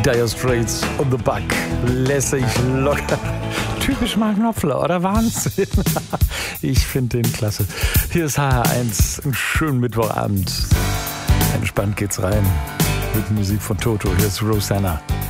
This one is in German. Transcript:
Dire Straits on the Back. Lässig, locker. Typisch Mark Knopfler, oder Wahnsinn? Ich finde den klasse. Hier ist HR1, einen schönen Mittwochabend. Entspannt geht's rein mit Musik von Toto. Hier ist Rosanna.